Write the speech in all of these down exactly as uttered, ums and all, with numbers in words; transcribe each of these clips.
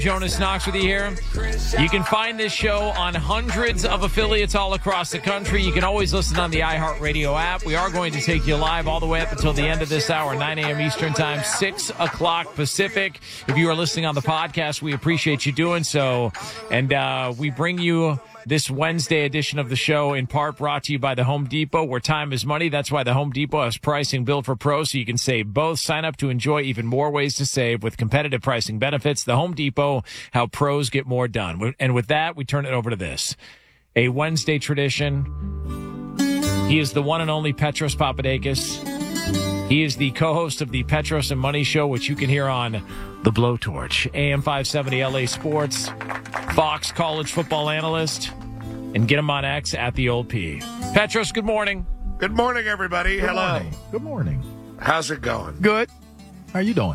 Jonas Knox with you here. You can find this show on hundreds of affiliates all across the country. You can always listen on the iHeartRadio app. We are going to take you live all the way up until the end of this hour, nine a.m. Eastern Time, six o'clock Pacific. If you are listening on the podcast, we appreciate you doing so. And uh, we bring you this Wednesday edition of the show in part brought to you by the Home Depot, where time is money. That's why the Home Depot has pricing built for pros, so you can save both. Sign up to enjoy even more ways to save with competitive pricing benefits. The Home Depot, how pros get more done. And with that, we turn it over to this. A Wednesday tradition. He is the one and only Petros Papadakis. He is the co-host of the Petros and Money Show, which you can hear on The Blowtorch, A M five seventy L A Sports, Fox college football analyst, and get him on X at the old P. Petros, good morning. Good morning, everybody. Good Hello. Morning. Good morning. How's it going? Good. How you doing?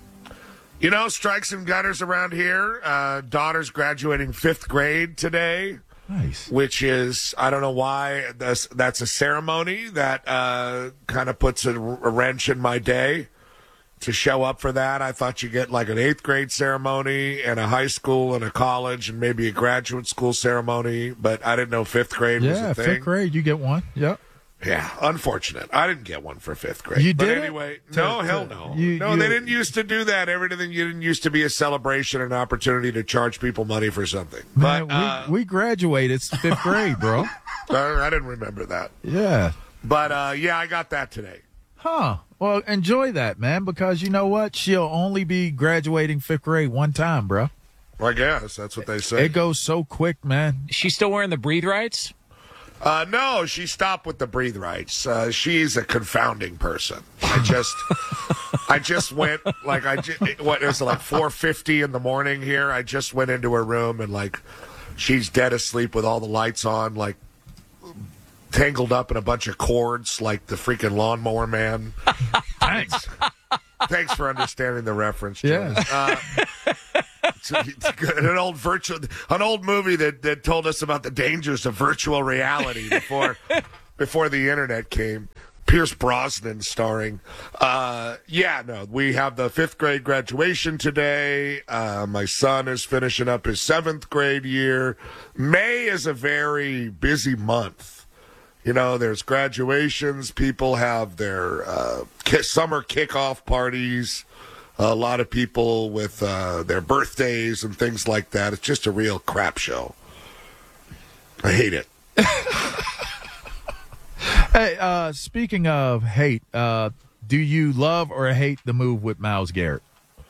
You know, strikes and gutters around here. Uh, daughter's graduating fifth grade today. Nice. Which is, I don't know why, that's, that's a ceremony that uh, kind of puts a, a wrench in my day to show up for that. I thought you get like an eighth grade ceremony and a high school and a college and maybe a graduate school ceremony, but I didn't know fifth grade yeah, was a thing. Yeah, fifth grade, you get one. Yep. Yeah, unfortunate. I didn't get one for fifth grade. You but did? anyway, To, no, to, hell no. You, no, you, they didn't used to do that. Everything you didn't used to be a celebration, an opportunity to charge people money for something. Man, but uh, we, we graduated fifth grade, bro. I didn't remember that. Yeah. But, uh, yeah, I got that today. Huh. Well, enjoy that, man, because you know what? She'll only be graduating fifth grade one time, bro. Well, I guess that's what they say. It goes so quick, man. Is she still wearing the breathe rights? Uh, no, she stopped with the breathe rights. Uh, she's a confounding person. I just, I just went like I just, what is it, like four fifty in the morning here. I just went into her room and like she's dead asleep with all the lights on, like tangled up in a bunch of cords, like the freaking Lawnmower Man. Thanks, thanks for understanding the reference, Jonas. Yeah. Uh, an old virtual, an old movie that, that told us about the dangers of virtual reality before before the internet came. Pierce Brosnan starring. Uh, yeah, no, we have the fifth grade graduation today. Uh, my son is finishing up his seventh grade year. May is a very busy month. You know, there's graduations. People have their uh, ki- summer kickoff parties. A lot of people with uh, their birthdays and things like that. It's just a real crap show. I hate it. Hey, uh, speaking of hate, uh, do you love or hate the move with Myles Garrett?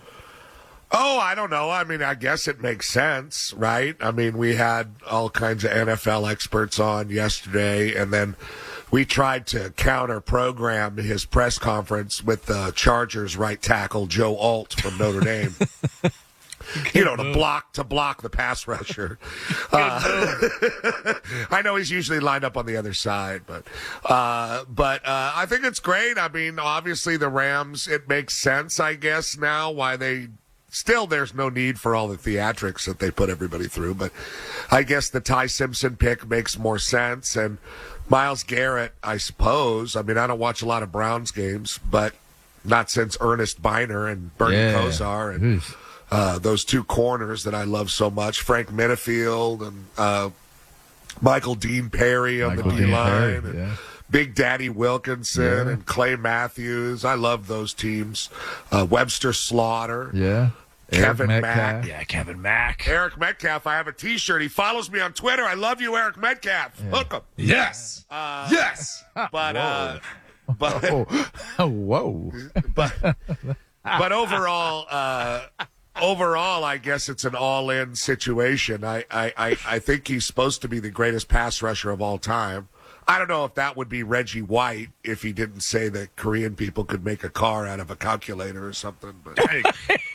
Oh, I don't know. I mean, I guess it makes sense, right? I mean, we had all kinds of N F L experts on yesterday, and then we tried to counter-program his press conference with the Chargers right tackle Joe Alt from Notre Dame. You know, to block to block the pass rusher. Uh, I know he's usually lined up on the other side, but uh, but uh, I think it's great. I mean, obviously the Rams, it makes sense, I guess, now why they still there's no need for all the theatrics that they put everybody through. But I guess the Ty Simpson pick makes more sense. And Myles Garrett, I suppose. I mean, I don't watch a lot of Browns games, but not since Ernest Biner and Bernie yeah. Kosar and Oof. Uh, those two corners that I love so much, Frank Minifield and uh, Michael Dean Perry on Michael the Dean D-line, Perry, and yeah. Big Daddy Wilkinson Yeah. and Clay Matthews. I love those teams. Uh, Webster Slaughter. Yeah. Kevin Eric Mack. Metcalf. Yeah, Kevin Mack. Eric Metcalf. I have a T-shirt. He follows me on Twitter. I love you, Eric Metcalf. Yeah. Hook him. Yes. Uh, Yes. But, uh, but, Oh, whoa. but, but overall, uh, Overall, I guess it's an all-in situation. I, I, I, I think he's supposed to be the greatest pass rusher of all time. I don't know if that would be Reggie White if he didn't say that Korean people could make a car out of a calculator or something. But Dang.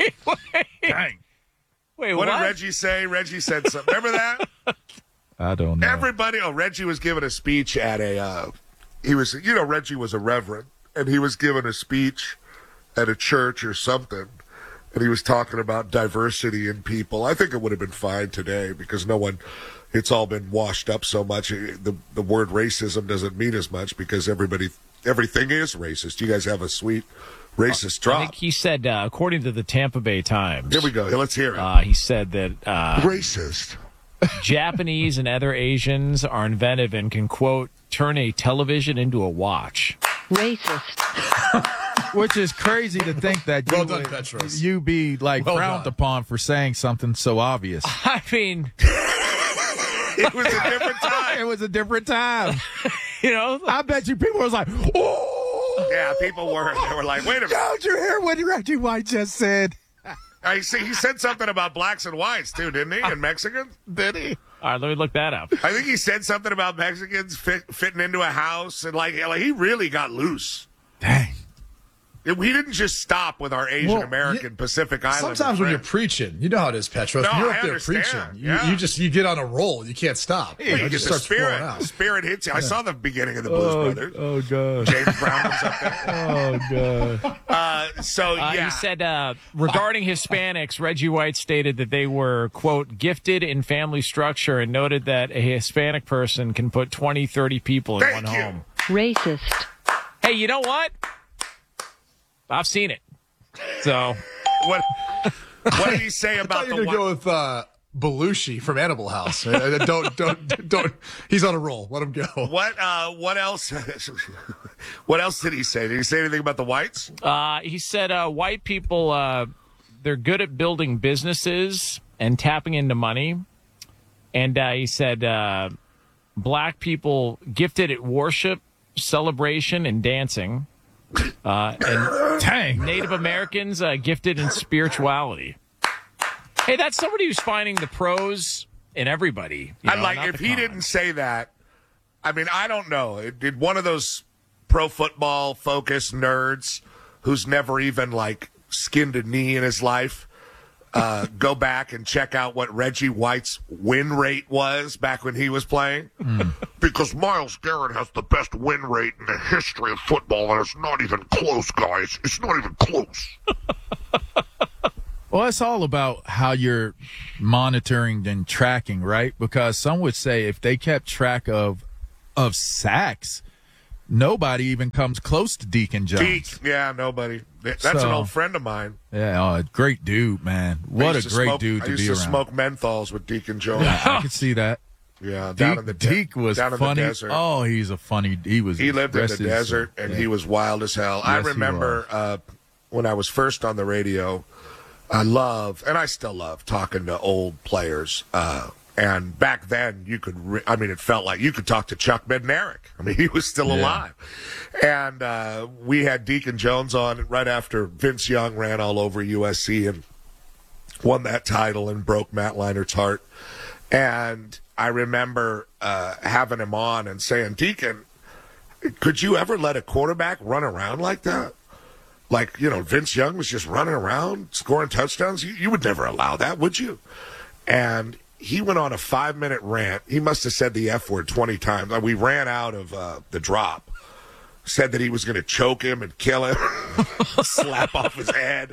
Dang. Wait, what, what did Reggie say? Reggie said something. Remember that? I don't know. Everybody, oh, Reggie was giving a speech at a, uh, he was, you know, Reggie was a reverend, and he was giving a speech at a church or something. And he was talking about diversity in people. I think it would have been fine today because no one, it's all been washed up so much. The the word racism doesn't mean as much because everybody, everything is racist. You guys have a sweet Racist I drop. think he said, uh, according to the Tampa Bay Times. Here we go. Let's hear it. Uh, he said that uh, Racist. Japanese and other Asians are inventive and can, quote, turn a television into a watch. Racist. Which is crazy to think that you, Well done, would- Petros. you be like Well frowned done. upon for saying something so obvious. I mean, It was a different time. It was a different time. you know, I bet you people was like, oh, Yeah, people were. They were like, wait a minute. don't you hear what Reggie White just said? I see. He said something about blacks and whites too, didn't he? And Mexicans. Did he? all right, let me look that up. I think he said something about Mexicans fit, fitting into a house, and like, like he really got loose. Dang. We didn't just stop with our Asian American you- Pacific Island. Sometimes when you're preaching, you know how it is, Petros. No, when you're I up there understand. preaching, you, Yeah. you just you get on a roll. You can't stop. Well, You know, you it get just the starts flowing spirit. out. The spirit hits you. I saw the beginning of the Blues Oh, Brothers. oh, God. James Brown was up there. Oh, God. Uh, so Uh, yeah, He said, uh, regarding Hispanics, Reggie White stated that they were, quote, gifted in family structure and noted that a Hispanic person can put twenty, thirty people in Thank one you. home. Racist. Hey, you know what? I've seen it. So, what what did he say I about thought you the were white? going to go with uh, Belushi from Animal House. Uh, don't don't don't. He's on a roll. Let him go. What uh, what else? What else did he say? Did he say anything about the whites? uh, he said uh, white people, uh, they're good at building businesses and tapping into money. And uh, he said uh, black people gifted at worship, celebration, and dancing. Uh, and Dang. Native Americans uh, gifted in spirituality. Hey, that's somebody who's finding the pros in everybody. You I know, like not if the he cons. didn't say that. I mean, I don't know. It, did one of those pro football focused nerds who's never even like skinned a knee in his life uh, go back and check out what Reggie White's win rate was back when he was playing? Mm. Because Myles Garrett has the best win rate in the history of football, and it's not even close, guys. It's not even close. Well, it's all about how you're monitoring and tracking, right? Because some would say if they kept track of of sacks, nobody even comes close to Deacon Jones. Deke, yeah, nobody. That's an So- old friend of mine. Yeah, oh, great dude, man. I What a used to great smoke- dude I to used be to around. smoke menthols with Deacon Jones. I could see that. Yeah, down Deke, in the de- Deke was down in funny. the desert. Oh, he's a funny. He was. He lived in rest the his- desert, and yeah. he was wild as hell. I Yes, he remember was. uh, when I was first on the radio, I love, and I still love, talking to old players. Uh, and back then, you could, re- I mean, it felt like you could talk to Chuck Bednarik. I mean, he was still Yeah. alive. And uh, we had Deacon Jones on right after Vince Young ran all over U S C and won that title and broke Matt Leinert's heart. And I remember uh, having him on and saying, Deacon, could you ever let a quarterback run around like that? Like, you know, Vince Young was just running around, scoring touchdowns. You, you would never allow that, would you? And he went on a five-minute rant. He must have said the F word twenty times. Like, we ran out of uh, the drop. Said that he was going to choke him and kill him, slap off his head.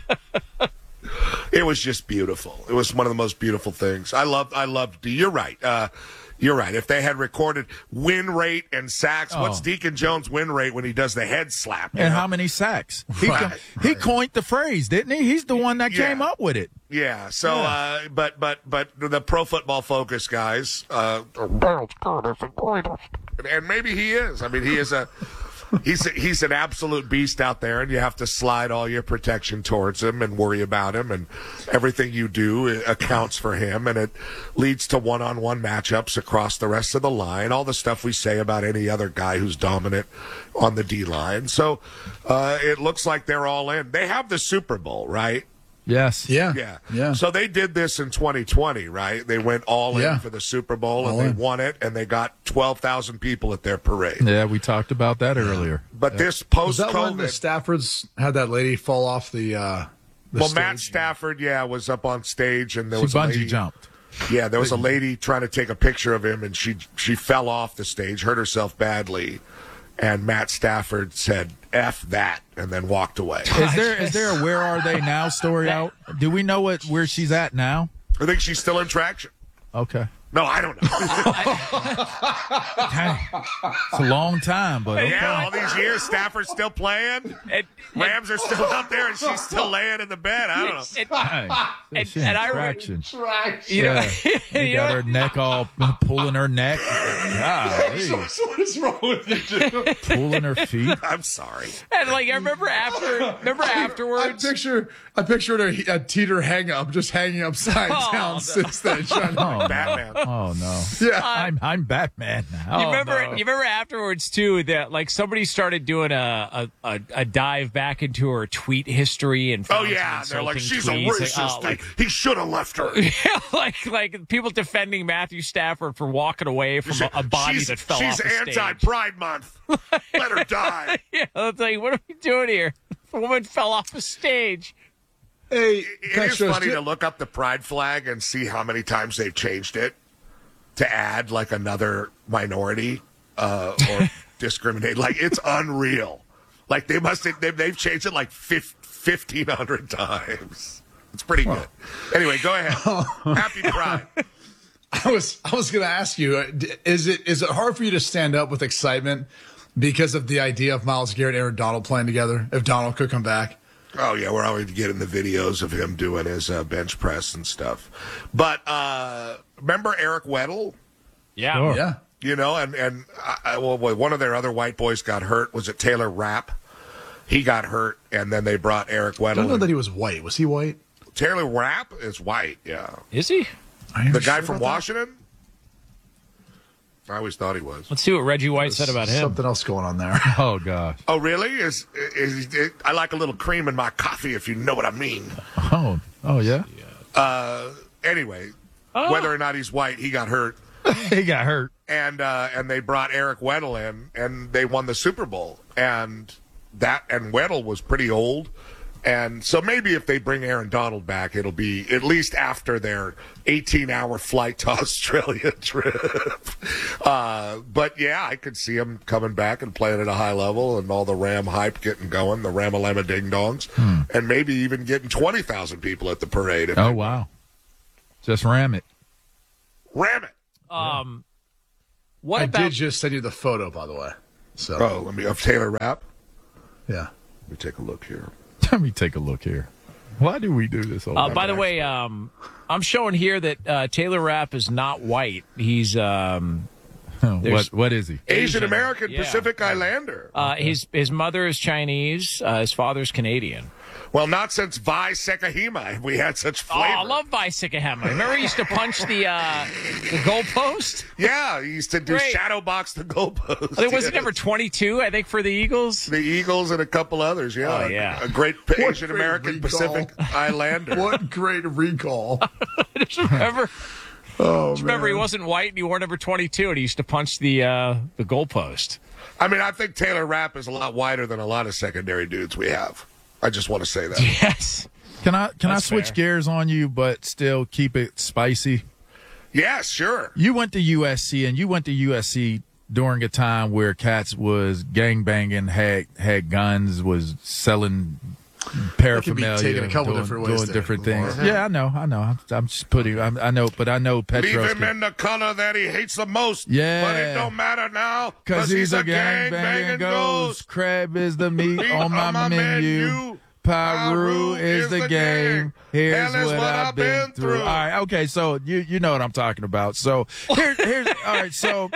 It was just beautiful. It was one of the most beautiful things. I loved, I loved, you're right. Uh, you're right. If they had recorded win rate and sacks, Oh. what's Deacon Jones' win rate when he does the head slap? you And know? how many sacks? He, Right, co- he coined the phrase, didn't he? He's the one that Yeah. came up with it. Yeah. So, Yeah. uh, but, but, but the Pro Football Focus guys, uh, Myles Garrett is the greatest. and maybe he is. I mean, he is a he's a, he's an absolute beast out there, and you have to slide all your protection towards him and worry about him, and everything you do accounts for him, and it leads to one-on-one matchups across the rest of the line. All the stuff we say about any other guy who's dominant on the D line. So uh, it looks like they're all in. They have the Super Bowl, right? Yes. Yeah. Yeah. Yeah. So they did this in twenty twenty, right? They went all Yeah. in for the Super Bowl, All and they in. won it, and they got twelve thousand people at their parade. Yeah, we talked about that earlier. But this Was that when the post-COVID, Staffords had that lady fall off the? Uh, the well, stage? Matt Stafford, yeah, was up on stage, and there She was a bungee lady, jumped. Yeah, there was a lady trying to take a picture of him, and she she fell off the stage, hurt herself badly, and Matt Stafford said "F that" and then walked away. Is there is there a "Where Are They Now" story out? Do we know what where she's at now? I think she's still in traction. Okay. No, I don't know. It's a long time, but okay. Yeah, all these years, Stafford's still playing. And, Rams are still up there, and she's still laying in the bed. I don't know. and, Hey, and, she and ain't I traction. you know, Yeah, they you got know, her neck all pulling her neck. Golly, What is wrong with you, dude? pulling her feet. I'm sorry. and like I remember after, remember I afterwards. picture, I pictured a, a teeter hang up, just hanging upside Oh, down no. since then. Trying to, Oh, Batman. no. Oh no. yeah. I'm I'm Batman now. You Oh, remember? no. You remember afterwards too that like somebody started doing a a, a, a dive back into her tweet history and Oh found yeah, some they're like insulting she's a tweets. racist. Like, Like, he should have left her. oh, like like people defending Matthew Stafford for walking away from a, a body she's, that fell she's off the stage. anti-Pride Month. Let her die. Yeah, it's like what are we doing here? The woman fell off a stage. Hey, It is Petros, funny do- to look up the pride flag and see how many times they've changed it to add like another minority uh, or discriminate. Like it's unreal. Like they must have, they've, they've changed it like fifteen hundred times. It's pretty good. Anyway, go ahead. Happy Pride. I was I was going to ask you, uh, d- is it is it hard for you to stand up with excitement because of the idea of Myles Garrett and Aaron Donald playing together? If Donald could come back, Oh yeah, we're always getting the videos of him doing his uh, bench press and stuff. But uh, remember Eric Weddle? Yeah. Sure. yeah. You know, and and I, I- well, boy, one of their other white boys got hurt. Was it Taylor Rapp? He got hurt, and then they brought Eric I don't know Weddle. that he was white. Was he white? Taylor Rapp is white. Yeah, Is he? Are you the sure guy from about that? Washington. I always thought he was. Let's see what Reggie White said about him. Something else going on there. Oh gosh. Oh, really? Is, is, is I like a little cream in my coffee, if you know what I mean. Oh. Oh yeah. Uh, anyway, Oh. whether or not he's white, he got hurt. He got hurt. and uh, and they brought Eric Weddle in, and they won the Super Bowl. And that and Weddle was pretty old, and so maybe if they bring Aaron Donald back, it'll be at least after their eighteen-hour flight to Australia trip. uh, but yeah, I could see him coming back and playing at a high level, and all the Ram hype getting going, the Ramalama Ding Dongs, Hmm. and maybe even getting twenty thousand people at the parade. If Oh they wow. Just ram it. ram it! Um, what I about? did just send you the photo, by the way. So Oh, let me of Taylor Rapp. yeah. Let me take a look here. Let me take a look here. Why do we do this? All Uh, by the way, um, I'm showing here that uh, Taylor Rapp is not white. He's um, what there's- what is he? Asian American yeah. Pacific Islander. uh, his his mother is Chinese. Uh, his father's Canadian. Well, not since Vi Sekahima have we had such Oh, flavor. I love Bicycahema. Remember he used to punch the uh, the goalpost? Yeah, he used to do Great. shadow box the goalpost. I think was it Yeah. number twenty-two? I think for the Eagles. The Eagles and a couple others, yeah. Oh, yeah. A great What Asian great American recall. Pacific Islander. What great recall. Just remember, Oh, just remember he man. wasn't white and he wore number twenty-two and he used to punch the uh, the goalpost. I mean, I think Taylor Rapp is a lot whiter than a lot of secondary dudes we have. I just want to say that. Yes. Can I can That's I switch fair. gears on you, but still keep it spicy? Yes, sure. You went to U S C, and you went to U S C during a time where cats was gangbanging, had had guns, was selling paraphernalia, taken a couple doing, different ways doing there, different Lamar. things. Yeah, I know, I know. I'm, I'm just putting. I'm, I know, but I know Leave Petros him in the color that he hates the most. Yeah. But it don't matter now. because he's, a gang banging ghost. Crab is the meat Meat on my, menu. menu. Pyru is the game. Here's Hell is what, I've been through. All right, okay, so you you know what I'm talking about. So here, here's all right. So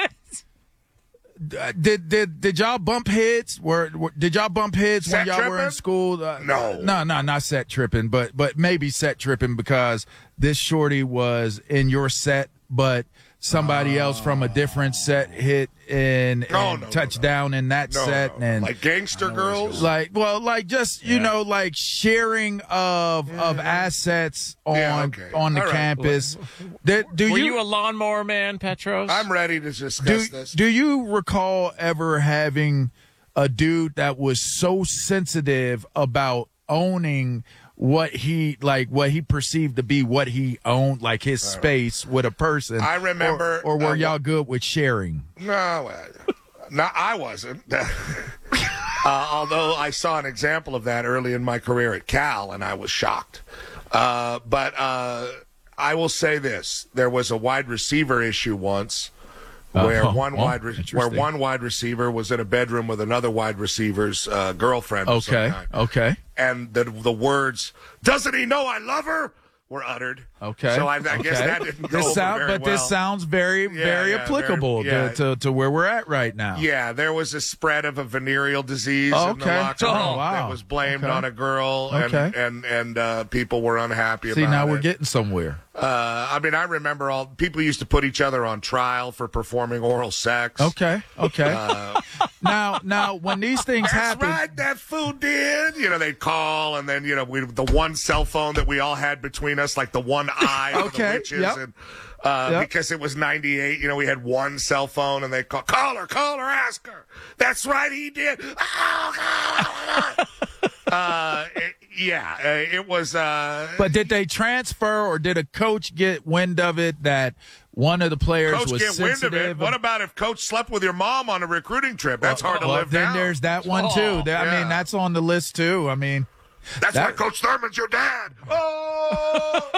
uh, did did did y'all bump heads? Were, were did y'all bump heads Set when y'all were in tripping? school? Uh, No. no, no, not set tripping, but but maybe set tripping because this shorty was in your set, but somebody else from a different set hit and, No, and no, no, touched no. down in that No, set no. and like gangster girls. like well like just you know like sharing of of assets on Yeah, okay. on the All right. campus. Did, do Were you, you, a lawnmower man, Petros? I'm ready to discuss do, this. do you recall ever having a dude that was so sensitive about owning what he like what he perceived to be what he owned, like his space with a person? I remember- or, or were uh, y'all good with sharing? No, uh, no, I wasn't. uh, although I saw an example of that early in my career at Cal, and I was shocked. Uh, but uh, I will say this: there was a wide receiver issue once, where Uh, one well, wide re- where interesting. one wide receiver was in a bedroom with another wide receiver's uh, girlfriend. of some Okay. kind. Okay. And the the words "Doesn't he know I love her?" were uttered. Okay. So I, I guess okay. that didn't go this over sound, very But well. this sounds very, Yeah, very yeah, applicable very- yeah. to, to to where we're at right now. Yeah, there was a spread of a venereal disease Oh, in the okay. locker room Oh, wow. that was blamed Okay. on a girl, and Okay. and and uh, people were unhappy See, about now it. we're getting somewhere. Uh, I mean, I remember all people used to put each other on trial for performing oral sex. Okay. Okay. Uh, now, now, when these things That's happen, right, that fool did. You know, they'd call, and then, you know, we the one cell phone that we all had between us, like the one eye for Okay, the witches. yep. And, uh, Yep. because it was ninety-eight, you know, we had one cell phone, and they call, call her, call her, ask her. That's right, he did. uh, it, yeah, uh, it was. Uh, but did they transfer, or did a coach get wind of it that one of the players Coach was get wind of sensitive? it. What about if Coach slept with your mom on a recruiting trip? That's hard to Well, live then down. there's that one too. That- I yeah. mean, that's on the list too. I mean, That's that- why Coach Thurman's your dad. Oh.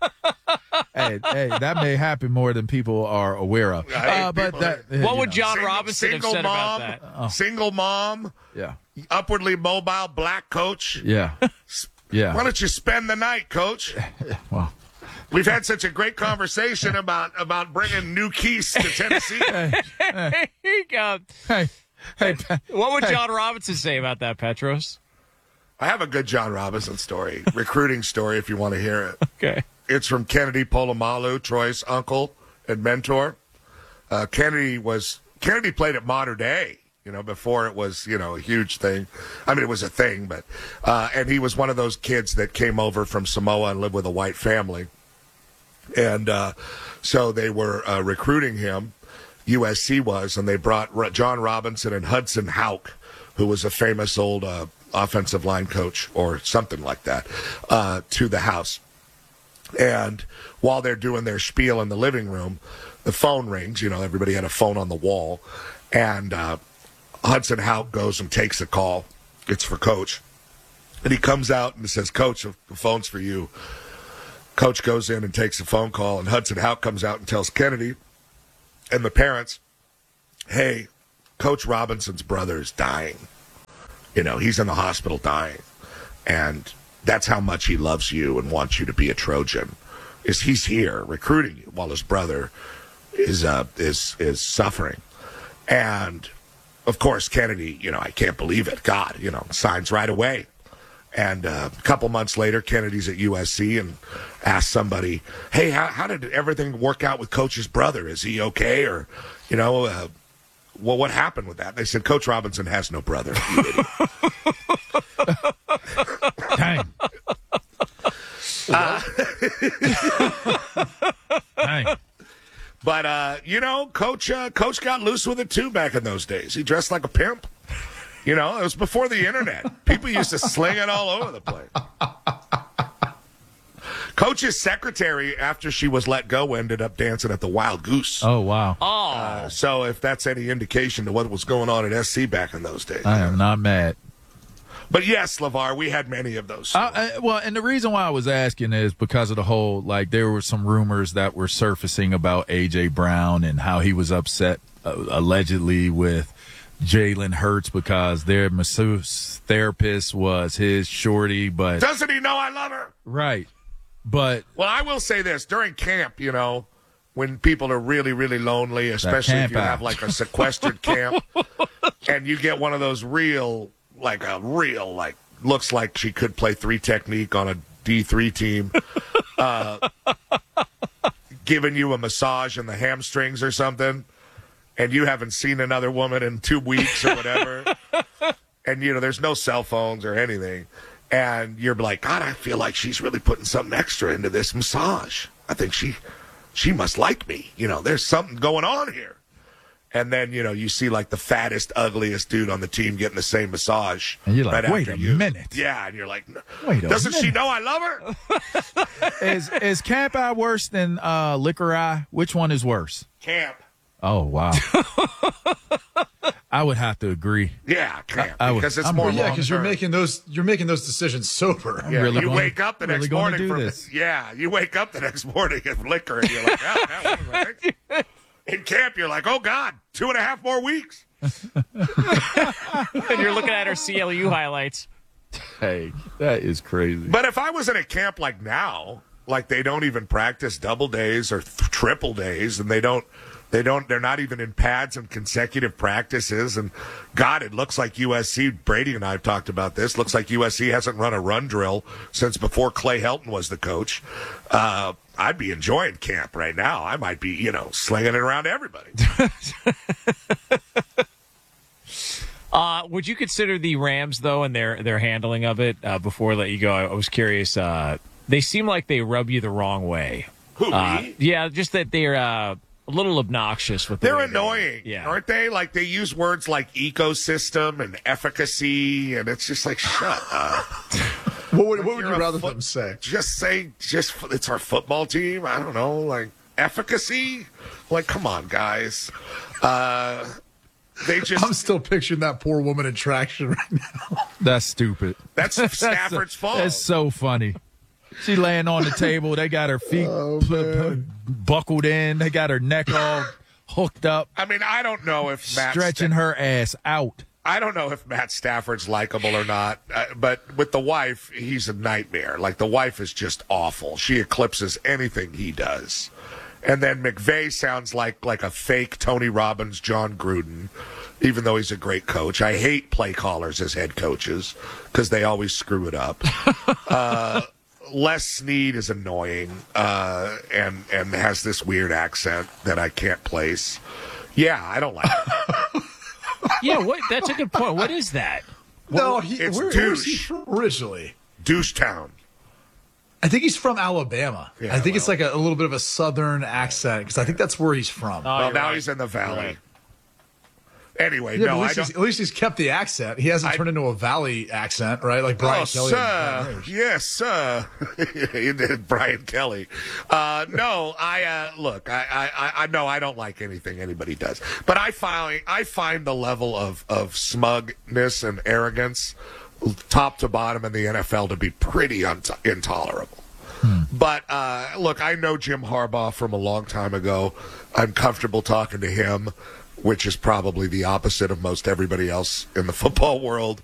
hey, hey, that may happen more than people are aware of. Hey, Uh, but people- that, What you would know. John Single- Robinson have single said mom, about that? Oh. Single mom, Yeah, upwardly mobile black coach. yeah, yeah. Why don't you spend the night, Coach? Well, We've had such a great conversation about about bringing new keys to Tennessee. Here you go. hey, hey, Pa- What would Hey. John Robinson say about that, Petros? I have a good John Robinson story, recruiting story, if you want to hear it. Okay. It's from Kennedy Polamalu, Troy's uncle and mentor. Uh, Kennedy was Kennedy played at Mater Dei, you know, before it was, you know, a huge thing. I mean, it was a thing, but uh, and he was one of those kids that came over from Samoa and lived with a white family, and uh, so they were uh, recruiting him. U S C was, and they brought Ro- John Robinson and Hudson Houck, who was a famous old uh, offensive line coach or something like that, uh, to the house. And while they're doing their spiel in the living room, the phone rings. You know, everybody had a phone on the wall. And uh, Hudson Houck goes and takes a call. It's for Coach. And he comes out and says, Coach, the phone's for you. Coach goes in and takes a phone call. And Hudson Houck comes out and tells Kennedy and the parents, hey, Coach Robinson's brother is dying. You know, he's in the hospital dying. And that's how much he loves you and wants you to be a Trojan. Is he's here recruiting you while his brother is uh, is is suffering. And of course, Kennedy, you know, I can't believe it. God, you know, signs right away. And uh, a couple months later, Kennedy's at U S C and asks somebody, "Hey, how, how did everything work out with Coach's brother? Is he okay? Or, you know, uh, well, what happened with that?" They said, "Coach Robinson has no brother." You idiot. dang. Dang. But uh, you know, Coach uh, Coach got loose with it too back in those days. He dressed like a pimp. You know, it was before the internet. People used to sling it all over the place. Coach's secretary, after she was let go, ended up dancing at the Wild Goose. Oh wow. Oh. Uh, so if that's any indication to what was going on at S C back in those days. I am not mad. But yes, LeVar, we had many of those. Uh, uh, well, and the reason why I was asking is because of the whole, like, there were some rumors that were surfacing about A J Brown and how he was upset, uh, allegedly, with Jalen Hurts because their masseuse therapist was his shorty. But Doesn't he know I love her? right, but Well, I will say this. During camp, you know, when people are really, really lonely, especially if camp you out. have like a sequestered camp, and you get one of those real, like a real, like, looks like she could play three technique on a D three team, uh, giving you a massage in the hamstrings or something, and you haven't seen another woman in two weeks or whatever, and, you know, there's no cell phones or anything, and you're like, God, I feel like she's really putting something extra into this massage. I think she she must like me. You know, there's something going on here. And then, you know, you see like the fattest, ugliest dude on the team getting the same massage. And you're like, right wait after a you. minute. Yeah, and you're like, Wait a doesn't she minute. know I love her? is is Camp Eye worse than uh, Liquor Eye? Which one is worse? Camp. Oh wow. I would have to agree. Yeah, camp I- I would- because it's I'm more really- Yeah, because you're long-term. making those you're making those decisions sober. Yeah, really you gonna- wake up the really next gonna morning do from this. yeah, you wake up the next morning and liquor, and you're like, oh, that was right. In camp, you're like, oh God, two and a half more weeks. And you're looking at our C L U highlights. Hey, that is crazy. But if I was in a camp like now, like they don't even practice double days or th- triple days, and they don't, they don't, they're not even in pads and consecutive practices. And God, it looks like U S C. Brady and I have talked about this. Looks like U S C hasn't run a run drill since before Clay Helton was the coach. Uh, I'd be enjoying camp right now. I might be, you know, slinging it around everybody. Uh, would you consider the Rams, though, and their their handling of it, uh, before I let you go? I, I was curious. Uh, they seem like they rub you the wrong way. Who, Uh, me? yeah, just that they're uh, a little obnoxious with the They're way they- annoying, yeah. aren't they? Like they use words like ecosystem and efficacy, and it's just like, shut up. What would, what would You're you a rather foot- them say? Just say, just it's our football team. I don't know, like efficacy. Like, come on, guys. Uh, they just I'm still picturing that poor woman in traction right now. That's stupid. that's Stafford's fault. That's so funny. She laying on the table. They got her feet Oh, pu- pu- buckled in. They got her neck all hooked up, I mean, I don't know if Matt stretching Sta- her ass out. I don't know if Matt Stafford's likable or not, uh, but with the wife, he's a nightmare. Like, the wife is just awful. She eclipses anything he does. And then McVay sounds like like a fake Tony Robbins, John Gruden, even though he's a great coach. I hate play callers as head coaches because they always screw it up. uh, Les Snead is annoying uh, and, and has this weird accent that I can't place. Yeah, I don't like it. Yeah, what? That's a good point. What is that? No, he, it's where, where's he douche. from originally? Douche Town. I think he's from Alabama. Yeah, I think it's well. like a, a little bit of a southern accent because I think that's where he's from. Oh, Well, you're now right. he's in the valley. Right. Anyway, Yeah, but no, at, I least don't. he's, at least he's kept the accent. He hasn't I- turned into a valley accent, right? Like Brian Oh, Kelly. and Brian sir. Rose. Yes, sir. You did, Brian Kelly. Uh, no, I uh, look. I, I, I no, I don't like anything anybody does. But I find I find the level of of smugness and arrogance, top to bottom in the N F L, to be pretty un- intolerable. But uh, look, I know Jim Harbaugh from a long time ago. I'm comfortable talking to him, which is probably the opposite of most everybody else in the football world.